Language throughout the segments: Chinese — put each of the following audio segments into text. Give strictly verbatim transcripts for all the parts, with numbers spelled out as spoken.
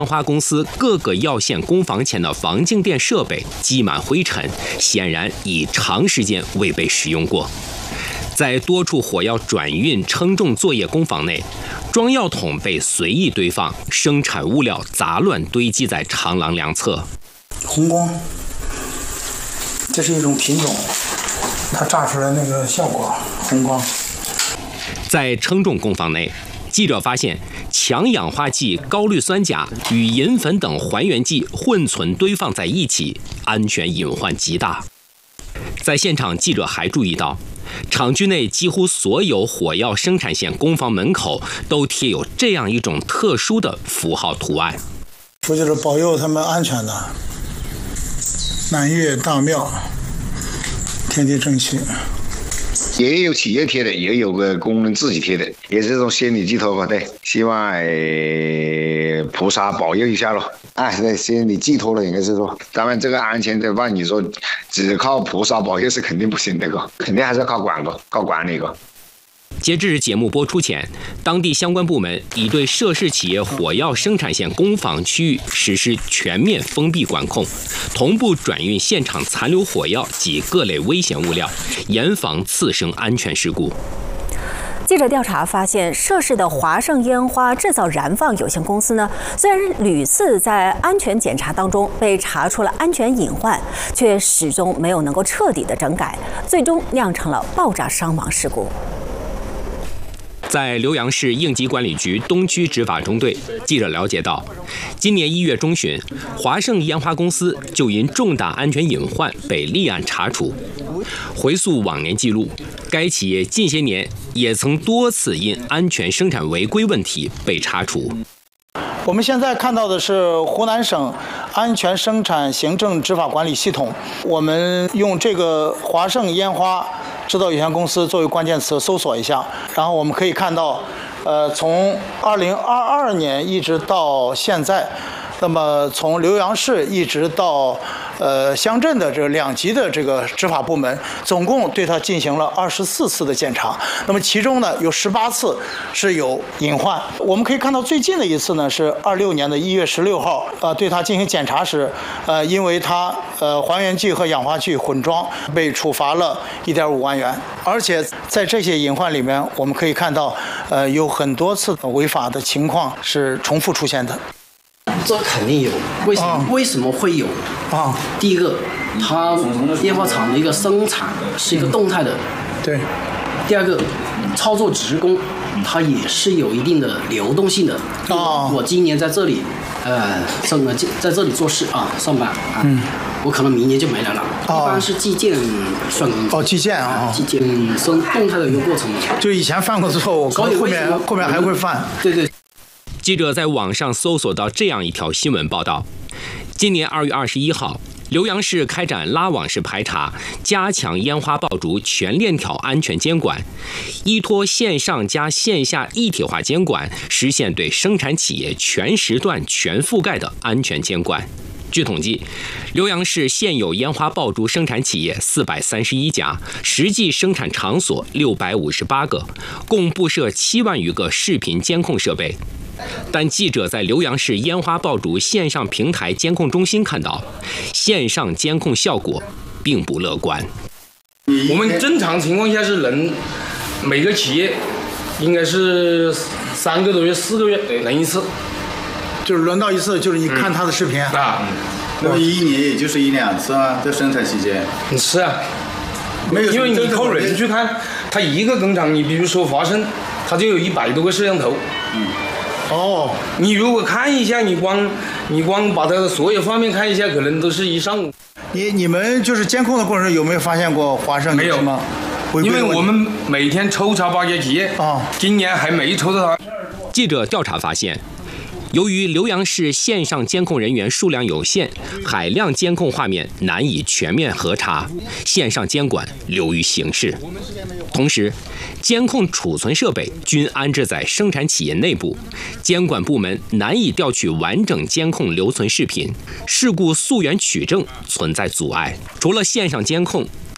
烟花公司各个药线工房前的防静电设备积满灰尘，显然已长时间未被使用过。在多处火药转运、称重作业工坊内，装药桶被随意堆放，生产物料杂乱堆积在长廊两侧。 红光，这是一种品种，它炸出来那个效果，红光。 在称重工坊内，记者发现强氧化剂高氯酸钾与银粉等还原剂混存堆放在一起，安全隐患极大。在现场，记者还注意到，厂区内几乎所有火药生产线工坊门口都贴有这样一种特殊的符号图案， 说就是保佑他们安全的。南岳大庙，天地正气。 也有企业贴的，也有个工人自己贴的，也是这种心理寄托吧。对，希望、呃、菩萨保佑一下咯。哎，对，心理寄托了，应该是说，当然这个安全的话，你说只靠菩萨保佑是肯定不行的个，肯定还是要靠管个，靠管理个。 截至节目播出前，当地相关部门已对涉事企业火药生产线工坊区域实施全面封闭管控，同步转运现场残留火药及各类危险物料，严防次生安全事故。 记者调查发现，涉事的华盛烟花制造燃放有限公司呢，虽然屡次在安全检查当中被查出了安全隐患，却始终没有能够彻底的整改，最终酿成了爆炸伤亡事故。 在浏阳市应急管理局东区执法中队，记者了解到，今年一月中旬，华盛烟花公司就因重大安全隐患被立案查处。回溯往年记录，该企业近些年也曾多次因安全生产违规问题被查处。 我们现在看到的是湖南省安全生产行政执法管理系统，我们用这个华盛烟花制造有限公司作为关键词搜索一下，然后我们可以看到，呃，从二零二二年一直到现在，那么从浏阳市一直到呃乡镇的这个两级的这个执法部门，总共对它进行了二十四次的检查。那么其中呢，有十八次是有隐患。我们可以看到最近的一次呢是二六年的一月十六号，呃，对它进行检查时，呃，因为它呃还原剂和氧化剂混装，被处罚了一点五万元。而且在这些隐患里面，我们可以看到，呃，有很多次违法的情况是重复出现的。 这肯定有，为什么、啊、为什么会有？啊，第一个，它烟花厂的一个生产是一个动态的， 嗯、对。 第二个，操作职工它也是有一定的流动性的。啊，我今年在这里，呃，这个在这里做事啊，上班啊，嗯，我可能明年就没来了。啊、一般是计件算工资。 哦，计件啊， 计件是动态的一个过程。 就以前犯过错误，后面后面还会犯。 对对。 记者在网上搜索到这样一条新闻报道：今年二月二十一号，浏阳市开展拉网式排查，加强烟花爆竹全链条安全监管，依托线上加线下一体化监管，实现对生产企业全时段全覆盖的安全监管。据统计，浏阳市现有烟花爆竹生产企业四百三十一家，实际生产场所六百五十八个，共布设七万余个视频监控设备。但记者在浏阳市烟花爆竹线上平台监控中心看到，线上监控效果并不乐观。 我们正常情况下是能每个企业应该是三个多月、四个月能一次， 就是轮到一次，就是你看他的视频、嗯、啊。 那么一年也就是一两次啊，在生产期间。 是啊，没有，因为你靠人去看，他一个工厂，你比如说华盛，他就有一百多个摄像头。嗯。哦，你如果看一下，你光你光把它的所有画面看一下，可能都是一上午。 你你们就是监控的过程中有没有发现过华盛？ 没有吗？因为我们每天抽查八家企业啊，今年还没抽到它。 记者调查发现，由于浏阳市线上监控人员数量有限，海量监控画面难以全面核查，线上监管流于形式。同时，监控储存设备均安置在生产企业内部，监管部门难以调取完整监控留存视频，事故溯源取证存在阻碍。除了线上监控，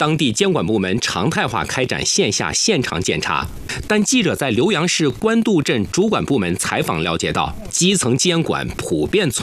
当地监管部门常态化开展线下现场检查。但记者在浏阳市官渡镇主管部门采访了解到，基层监管普遍存